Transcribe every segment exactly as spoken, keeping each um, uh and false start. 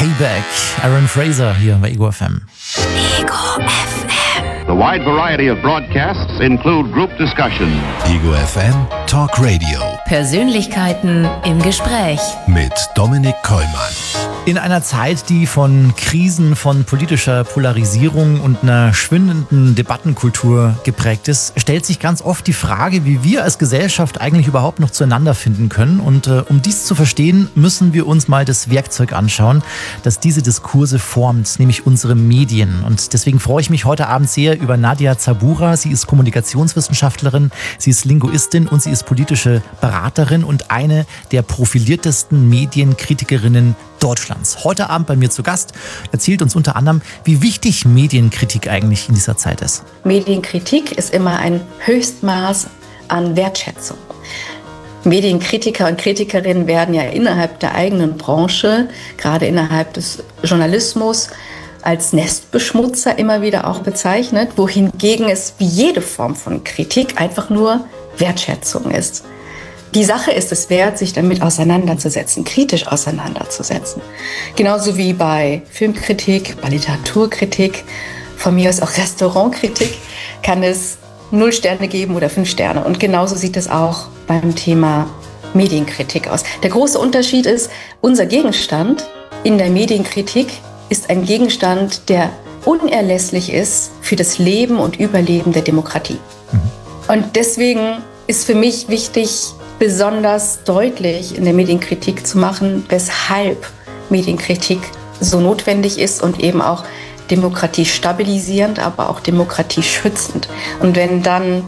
Payback. Aaron Fraser hier bei Ego F M. Ego F M. The wide variety of broadcasts include group discussion. Ego F M Talk Radio. Persönlichkeiten im Gespräch. Mit Dominik Kollmann. In einer Zeit, die von Krisen, von politischer Polarisierung und einer schwindenden Debattenkultur geprägt ist, stellt sich ganz oft die Frage, wie wir als Gesellschaft eigentlich überhaupt noch zueinander finden können. Und äh, um dies zu verstehen, müssen wir uns mal das Werkzeug anschauen, das diese Diskurse formt, nämlich unsere Medien. Und deswegen freue ich mich heute Abend sehr über Nadia Zabura. Sie ist Kommunikationswissenschaftlerin, sie ist Linguistin und sie ist politische Beraterin und eine der profiliertesten Medienkritikerinnen Deutschlands. Heute Abend bei mir zu Gast, erzählt uns unter anderem, wie wichtig Medienkritik eigentlich in dieser Zeit ist. Medienkritik ist immer ein Höchstmaß an Wertschätzung. Medienkritiker und Kritikerinnen werden ja innerhalb der eigenen Branche, gerade innerhalb des Journalismus, als Nestbeschmutzer immer wieder auch bezeichnet, wohingegen es wie jede Form von Kritik einfach nur Wertschätzung ist. Die Sache ist es wert, sich damit auseinanderzusetzen, kritisch auseinanderzusetzen. Genauso wie bei Filmkritik, bei Literaturkritik, von mir aus auch Restaurantkritik, kann es null Sterne geben oder fünf Sterne. Und genauso sieht es auch beim Thema Medienkritik aus. Der große Unterschied ist, unser Gegenstand in der Medienkritik ist ein Gegenstand, der unerlässlich ist für das Leben und Überleben der Demokratie. Mhm. Und deswegen ist für mich wichtig, besonders deutlich in der Medienkritik zu machen, weshalb Medienkritik so notwendig ist und eben auch Demokratie stabilisierend, aber auch Demokratie schützend. Und wenn dann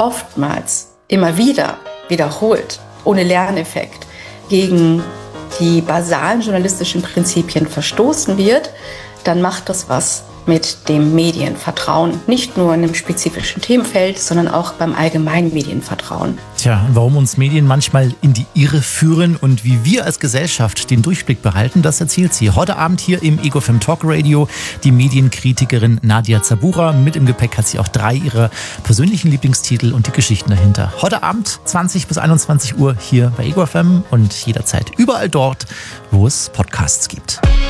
oftmals immer wieder wiederholt, ohne Lerneffekt, gegen die basalen journalistischen Prinzipien verstoßen wird, dann macht das was mit dem Medienvertrauen. Nicht nur in einem spezifischen Themenfeld, sondern auch beim allgemeinen Medienvertrauen. Tja, warum uns Medien manchmal in die Irre führen und wie wir als Gesellschaft den Durchblick behalten, das erzählt sie heute Abend hier im Ego F M Talk Radio. Die Medienkritikerin Nadia Zabura. Mit im Gepäck hat sie auch drei ihrer persönlichen Lieblingstitel und die Geschichten dahinter. Heute Abend zwanzig bis einundzwanzig Uhr hier bei Ego F M und jederzeit überall dort, wo es Podcasts gibt.